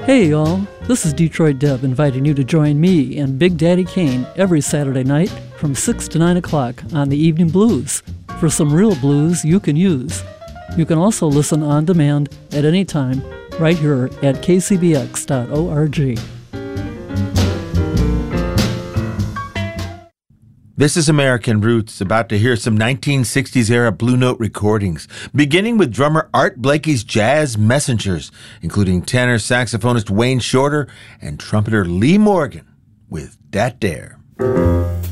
Hey y'all, this is Detroit Deb inviting you to join me and Big Daddy Kane every Saturday night from 6 to 9 o'clock on the Evening Blues for some real blues you can use. You can also listen on demand at any time right here at kcbx.org. This is American Roots, about to hear some 1960s-era Blue Note recordings, beginning with drummer Art Blakey's Jazz Messengers, including tenor saxophonist Wayne Shorter and trumpeter Lee Morgan with Dat Dare.